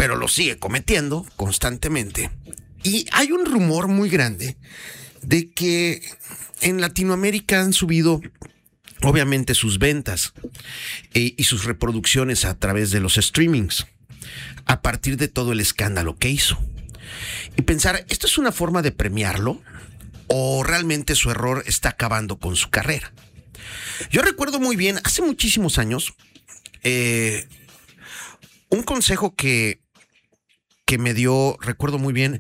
pero lo sigue cometiendo constantemente. Y hay un rumor muy grande de que en Latinoamérica han subido obviamente sus ventas y sus reproducciones a través de los streamings a partir de todo el escándalo que hizo. Y pensar, ¿esto es una forma de premiarlo o realmente su error está acabando con su carrera? Yo recuerdo muy bien, hace muchísimos años, un consejo que me dio, recuerdo muy bien,